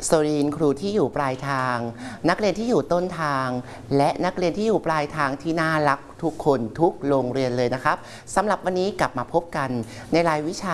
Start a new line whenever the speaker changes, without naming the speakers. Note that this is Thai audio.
สวัสดีครูที่อยู่ปลายทางนักเรียนที่อยู่ต้นทางและนักเรียนที่อยู่ปลายทางที่น่ารักทุกคนทุกโรงเรียนเลยนะครับสำหรับวันนี้กลับมาพบกันในรายวิชา